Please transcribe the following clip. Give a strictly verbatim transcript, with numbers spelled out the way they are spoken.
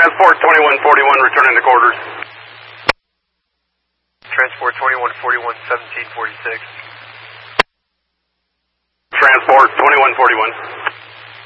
Transport twenty-one forty-one, returning to quarters. Transport twenty-one forty-one, seventeen forty-six. Transport twenty-one forty-one.